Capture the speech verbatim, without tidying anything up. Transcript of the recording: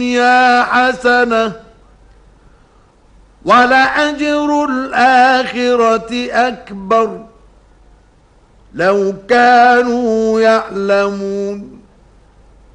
الدنيا حسنة ولأجر الآخرة أكبر لو كانوا يعلمون.